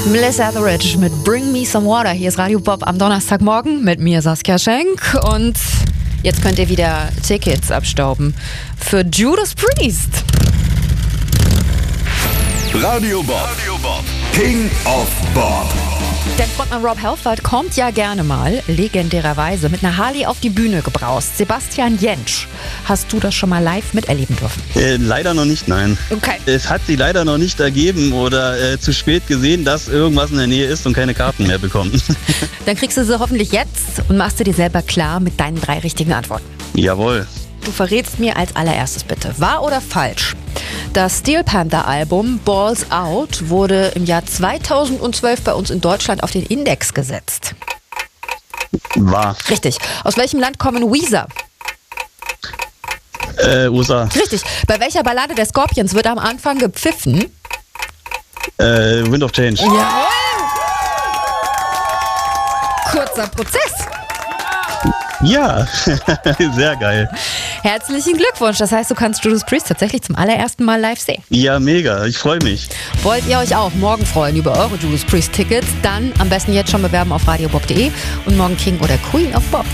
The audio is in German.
Melissa Etheridge mit Bring Me Some Water. Hier ist Radio Bob am Donnerstagmorgen mit mir, Saskia Schenk. Und jetzt könnt ihr wieder Tickets abstauben für Judas Priest. Radio Bob. King of Bob. Der Frontmann Rob Halford kommt ja gerne mal, legendärerweise, mit einer Harley auf die Bühne gebraust. Sebastian Jentsch, hast du das schon mal live miterleben dürfen? Leider noch nicht, nein. Okay. Es hat sie leider noch nicht ergeben oder zu spät gesehen, dass irgendwas in der Nähe ist und keine Karten mehr bekommen. Dann kriegst du sie hoffentlich jetzt und machst du dir selber klar mit deinen 3 richtigen Antworten. Jawohl. Du verrätst mir als allererstes bitte, wahr oder falsch? Das Steel Panther Album Balls Out wurde im Jahr 2012 bei uns in Deutschland auf den Index gesetzt. Wahr. Richtig. Aus welchem Land kommen Weezer? USA. Richtig. Bei welcher Ballade der Scorpions wird am Anfang gepfiffen? Wind of Change. Jawohl! Kurzer Prozess. Ja, sehr geil. Herzlichen Glückwunsch. Das heißt, du kannst Judas Priest tatsächlich zum allerersten Mal live sehen. Ja, mega. Ich freue mich. Wollt ihr euch auch morgen freuen über eure Judas Priest Tickets? Dann am besten jetzt schon bewerben auf radiobob.de und morgen King oder Queen of Bob.